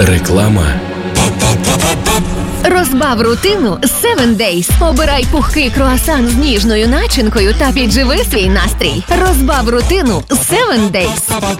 Реклама. Розбав рутину з 7 Days. Обирай пухкий круасан з ніжною начинкою та підживи свій настрій. Розбав рутину з 7 Days.